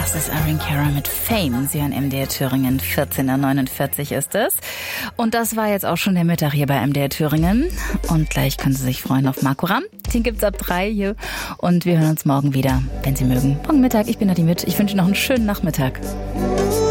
Das ist Irene Cara mit Fame. Sie hören MDR Thüringen, 14:49 ist es. Und das war jetzt auch schon der Mittag hier bei MDR Thüringen. Und gleich können Sie sich freuen auf Marco Ramm. Den gibt's ab 3 hier. Und wir hören uns morgen wieder, wenn Sie mögen. Morgen Mittag, ich bin Nadine Witt. Ich wünsche Ihnen noch einen schönen Nachmittag.